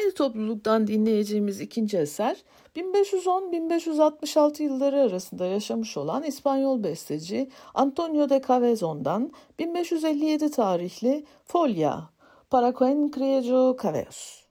Aynı topluluktan dinleyeceğimiz ikinci eser, 1510-1566 yılları arasında yaşamış olan İspanyol besteci Antonio de Cabezon'dan 1557 tarihli Folya, Para Quien Criollo Cabeos.